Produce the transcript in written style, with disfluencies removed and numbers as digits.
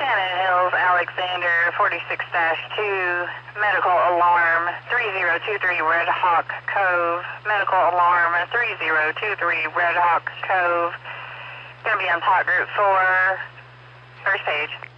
Shannon Hills, Alexander, 46-2, medical alarm 3023 Red Hawk Cove, medical alarm 3023 Red Hawk Cove. Going to be on pot group 4, first page.